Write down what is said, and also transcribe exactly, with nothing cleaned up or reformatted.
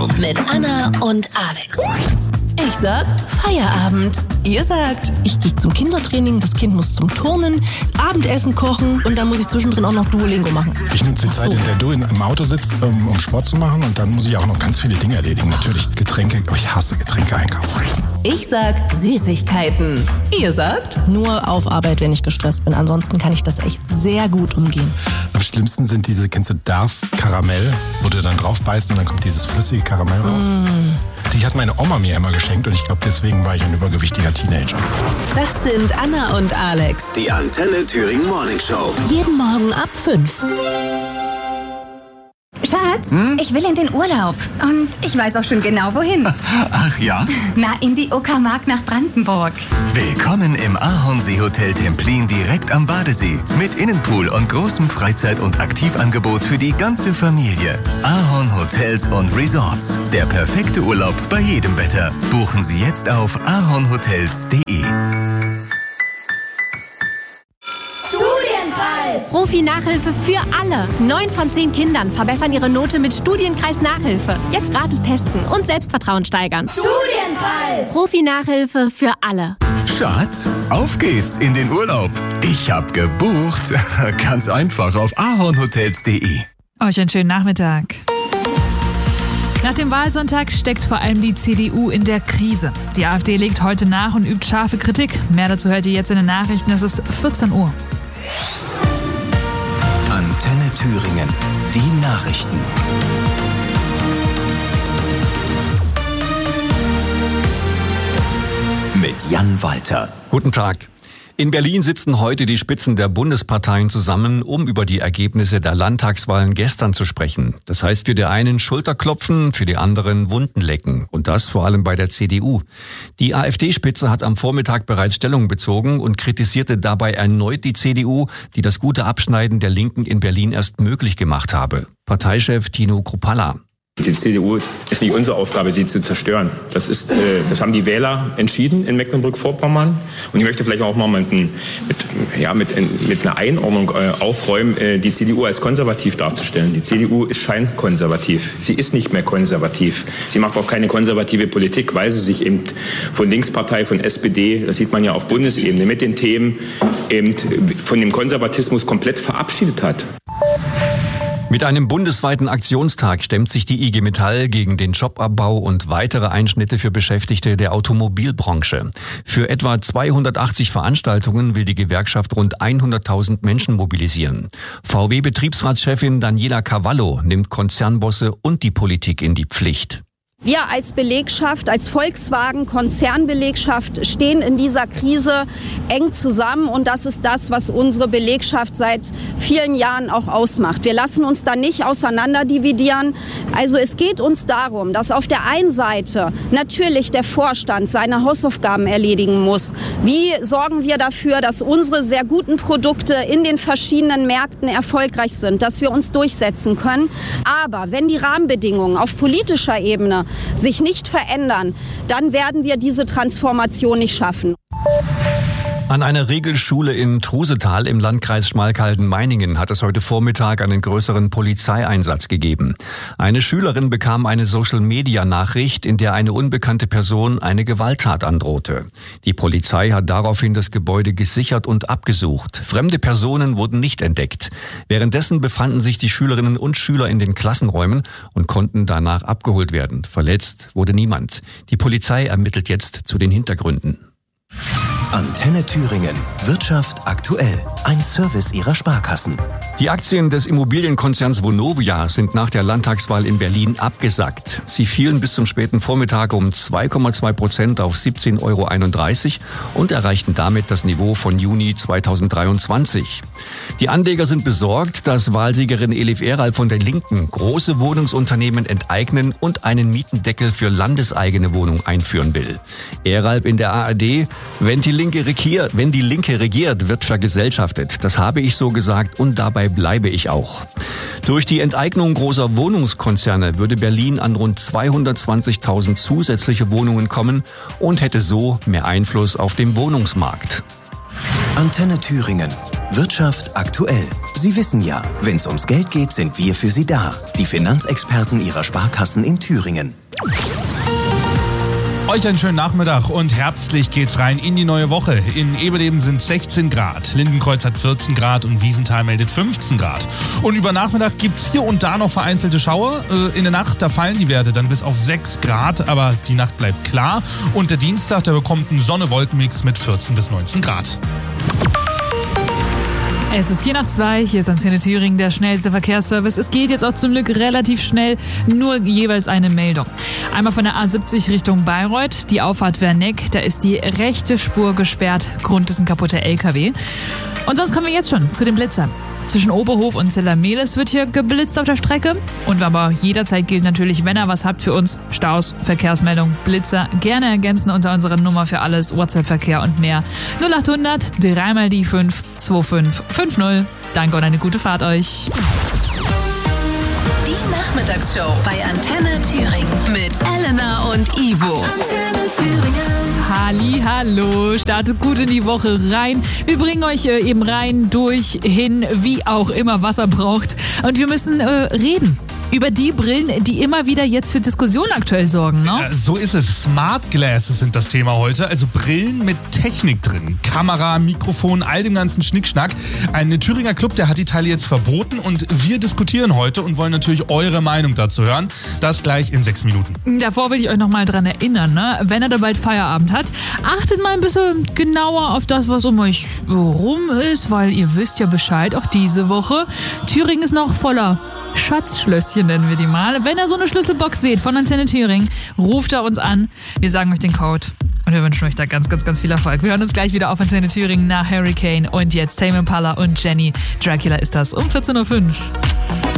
mit Anna und Alex. Ich sag Feierabend. Ihr sagt, ich gehe zum Kindertraining, das Kind muss zum Turnen, Abendessen kochen und dann muss ich zwischendrin auch noch Duolingo machen. Ich nutze die Zeit, in der du im Auto sitzt, um, um Sport zu machen, und dann muss ich auch noch ganz viele Dinge erledigen. Natürlich Getränke, oh, ich hasse Getränke einkaufen. Ich sag Süßigkeiten. Ihr sagt? Nur auf Arbeit, wenn ich gestresst bin. Ansonsten kann ich das echt sehr gut umgehen. Am schlimmsten sind diese, kennst du Darf Karamell, wo du dann drauf beißt und dann kommt dieses flüssige Karamell raus. Mm. Die hat meine Oma mir immer geschenkt und ich glaube, deswegen war ich ein übergewichtiger Teenager. Das sind Anna und Alex. Die Antenne Thüringen Morning Show. Jeden Morgen ab fünf. Schatz, hm? ich will in den Urlaub. Und ich weiß auch schon genau, wohin. Ach ja? Na, in die Uckermark nach Brandenburg. Willkommen im Ahornsee-Hotel Templin direkt am Badesee. Mit Innenpool und großem Freizeit- und Aktivangebot für die ganze Familie. Ahorn Hotels und Resorts. Der perfekte Urlaub bei jedem Wetter. Buchen Sie jetzt auf ahornhotels punkt de. Profi-Nachhilfe für alle. Neun von zehn Kindern verbessern ihre Note mit Studienkreis Nachhilfe. Jetzt gratis testen und Selbstvertrauen steigern. Studienpreis! Profi-Nachhilfe für alle. Schatz, auf geht's in den Urlaub. Ich hab gebucht. Ganz einfach auf ahornhotels punkt de. Euch einen schönen Nachmittag. Nach dem Wahlsonntag steckt vor allem die C D U in der Krise. Die AfD legt heute nach und übt scharfe Kritik. Mehr dazu hört ihr jetzt in den Nachrichten. Es ist vierzehn Uhr. Antenne Thüringen. Die Nachrichten. Mit Jan Walter. Guten Tag. In Berlin sitzen heute die Spitzen der Bundesparteien zusammen, um über die Ergebnisse der Landtagswahlen gestern zu sprechen. Das heißt für die einen Schulterklopfen, für die anderen Wunden lecken. Und das vor allem bei der C D U. Die AfD-Spitze hat am Vormittag bereits Stellung bezogen und kritisierte dabei erneut die C D U, die das gute Abschneiden der Linken in Berlin erst möglich gemacht habe. Parteichef Tino Kruppalla. Die C D U ist nicht unsere Aufgabe, sie zu zerstören. Das ist, äh, das haben die Wähler entschieden in Mecklenburg-Vorpommern. Und ich möchte vielleicht auch mal mit, mit, ja, mit, mit einer Einordnung äh, aufräumen, äh, die C D U als konservativ darzustellen. Die C D U ist scheinkonservativ. Sie ist nicht mehr konservativ. Sie macht auch keine konservative Politik, weil sie sich eben von Linkspartei, von S P D, das sieht man ja auf Bundesebene, mit den Themen eben von dem Konservatismus komplett verabschiedet hat. Mit einem bundesweiten Aktionstag stemmt sich die I G Metall gegen den Jobabbau und weitere Einschnitte für Beschäftigte der Automobilbranche. Für etwa zweihundertachtzig Veranstaltungen will die Gewerkschaft rund hunderttausend Menschen mobilisieren. V W-Betriebsratschefin Daniela Cavallo nimmt Konzernbosse und die Politik in die Pflicht. Wir als Belegschaft, als Volkswagen-Konzernbelegschaft stehen in dieser Krise eng zusammen und das ist das, was unsere Belegschaft seit vielen Jahren auch ausmacht. Wir lassen uns da nicht auseinanderdividieren. Also es geht uns darum, dass auf der einen Seite natürlich der Vorstand seine Hausaufgaben erledigen muss. Wie sorgen wir dafür, dass unsere sehr guten Produkte in den verschiedenen Märkten erfolgreich sind, dass wir uns durchsetzen können. Aber wenn die Rahmenbedingungen auf politischer Ebene sich nicht verändern, dann werden wir diese Transformation nicht schaffen. An einer Regelschule in Trusetal im Landkreis Schmalkalden-Meiningen hat es heute Vormittag einen größeren Polizeieinsatz gegeben. Eine Schülerin bekam eine Social-Media-Nachricht, in der eine unbekannte Person eine Gewalttat androhte. Die Polizei hat daraufhin das Gebäude gesichert und abgesucht. Fremde Personen wurden nicht entdeckt. Währenddessen befanden sich die Schülerinnen und Schüler in den Klassenräumen und konnten danach abgeholt werden. Verletzt wurde niemand. Die Polizei ermittelt jetzt zu den Hintergründen. Antenne Thüringen. Wirtschaft aktuell. Ein Service Ihrer Sparkassen. Die Aktien des Immobilienkonzerns Vonovia sind nach der Landtagswahl in Berlin abgesackt. Sie fielen bis zum späten Vormittag um zwei Komma zwei Prozent auf siebzehn Euro einunddreißig und erreichten damit das Niveau von Juni zweitausenddreiundzwanzig. Die Anleger sind besorgt, dass Wahlsiegerin Elif Eralp von der Linken große Wohnungsunternehmen enteignen und einen Mietendeckel für landeseigene Wohnungen einführen will. Eralp in der A R D: Wenn die Linke regiert, wenn die Linke regiert, wird vergesellschaftet. Das habe ich so gesagt und dabei bleibe ich auch. Durch die Enteignung großer Wohnungskonzerne würde Berlin an rund zweihundertzwanzigtausend zusätzliche Wohnungen kommen und hätte so mehr Einfluss auf den Wohnungsmarkt. Antenne Thüringen. Wirtschaft aktuell. Sie wissen ja, wenn es ums Geld geht, sind wir für Sie da. Die Finanzexperten Ihrer Sparkassen in Thüringen. Euch einen schönen Nachmittag und herbstlich geht's rein in die neue Woche. In Eberleben sind sechzehn Grad, Lindenkreuz hat vierzehn Grad und Wiesenthal meldet fünfzehn Grad. Und über Nachmittag gibt's hier und da noch vereinzelte Schauer. In der Nacht, da fallen die Werte dann bis auf sechs Grad, aber die Nacht bleibt klar. Und der Dienstag, der bekommt einen Sonne-Wolken-Mix mit vierzehn bis neunzehn Grad. Es ist vier nach zwei, hier ist Antenne Thüringen, der schnellste Verkehrsservice. Es geht jetzt auch zum Glück relativ schnell, nur jeweils eine Meldung. Einmal von der A siebzig Richtung Bayreuth, die Auffahrt Werneck, da ist die rechte Spur gesperrt, Grund ist ein kaputter L K W. Und sonst kommen wir jetzt schon zu den Blitzern. Zwischen Oberhof und Zellermeles wird hier geblitzt auf der Strecke. Und aber jederzeit gilt natürlich, wenn ihr was habt für uns, Staus, Verkehrsmeldung, Blitzer, gerne ergänzen unter unserer Nummer für alles, WhatsApp-Verkehr und mehr. null achthundert, dreimal die fünf, zwei fünf fünf null. Danke und eine gute Fahrt euch. Die Nachmittagsshow bei Antenne Thüringen mit Elena und Ivo. Antenne Thüringen. Halli, hallo, startet gut in die Woche rein. Wir bringen euch äh, eben rein, durch, hin, wie auch immer, was er braucht. Und wir müssen äh, reden über die Brillen, die immer wieder jetzt für Diskussionen aktuell sorgen, ne? Ja, so ist es. Smart Glasses sind das Thema heute. Also Brillen mit Technik drin. Kamera, Mikrofon, all dem ganzen Schnickschnack. Ein Thüringer Club, der hat die Teile jetzt verboten und wir diskutieren heute und wollen natürlich eure Meinung dazu hören. Das gleich in sechs Minuten. Davor will ich euch noch mal dran erinnern, ne? Wenn ihr da bald Feierabend habt, achtet mal ein bisschen genauer auf das, was um euch rum ist, weil ihr wisst ja Bescheid, auch diese Woche. Thüringen ist noch voller Schatzschlösschen, nennen wir die mal. Wenn ihr so eine Schlüsselbox seht von Antenne Thüringen, ruft er uns an. Wir sagen euch den Code und wir wünschen euch da ganz, ganz, ganz viel Erfolg. Wir hören uns gleich wieder auf Antenne Thüringen nach Hurricane und jetzt Tame Impala und Jenny. Dracula ist das um vierzehn Uhr fünf.